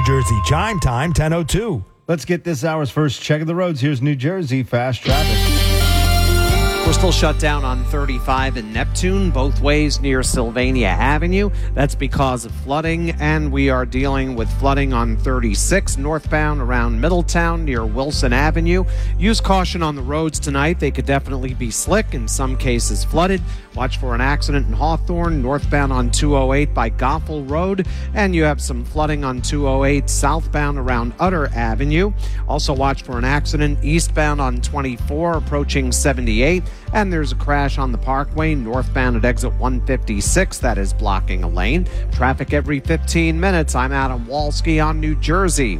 Jersey Chime Time, 10:02. Let's get this hour's first check of the roads. Here's New Jersey fast traffic. We're still shut down on 35 in Neptune, both ways near Sylvania Avenue. That's because of flooding, and we are dealing with flooding on 36 northbound around Middletown near Wilson Avenue. Use caution on the roads tonight. They could definitely be slick, in some cases flooded. Watch for an accident in Hawthorne, northbound on 208 by Goffel Road, and you have some flooding on 208 southbound around Utter Avenue. Also watch for an accident eastbound on 24 approaching 78. And there's a crash on the Parkway northbound at exit 156 that is blocking a lane. Traffic every 15 minutes. I'm Adam Walski on New Jersey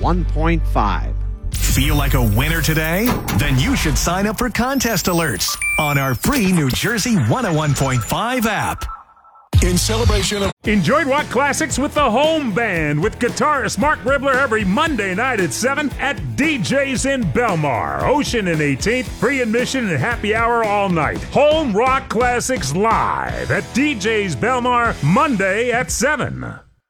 101.5. Feel like a winner today? Then you should sign up for contest alerts on our free New Jersey 101.5 app. In celebration of... Enjoy rock classics with the Home Band with guitarist Mark Ribler every Monday night at 7 at DJ's in Belmar. Ocean and 18th, free admission and happy hour all night. Home Rock Classics live at DJ's Belmar, Monday at 7.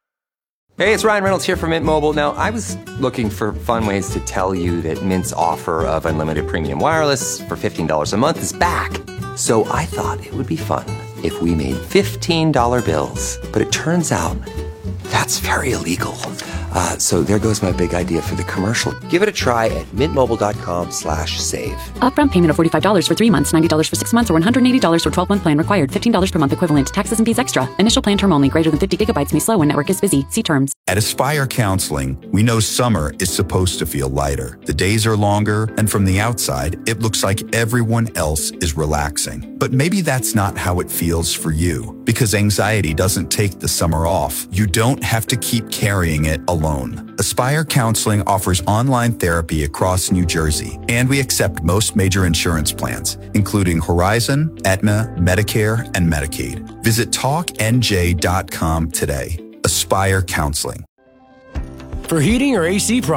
Hey, it's Ryan Reynolds here from Mint Mobile. Now, I was looking for fun ways to tell you that Mint's offer of unlimited premium wireless for $15 a month is back. So I thought it would be fun if we made $15 bills. But it turns out that's very illegal. So there goes my big idea for the commercial. Give it a try at mintmobile.com/save. Upfront payment of $45 for 3 months, $90 for 6 months, or $180 for 12-month plan required. $15 per month equivalent. Taxes and fees extra. Initial plan term only. Greater than 50 gigabytes may slow when network is busy. See terms. At Aspire Counseling, we know summer is supposed to feel lighter. The days are longer, and from the outside, it looks like everyone else is relaxing. But maybe that's not how it feels for you, because anxiety doesn't take the summer off. You don't have to keep carrying it alone. Aspire Counseling offers online therapy across New Jersey, and we accept most major insurance plans, including Horizon, Aetna, Medicare, and Medicaid. Visit talknj.com today. Aspire Counseling. For heating or AC products,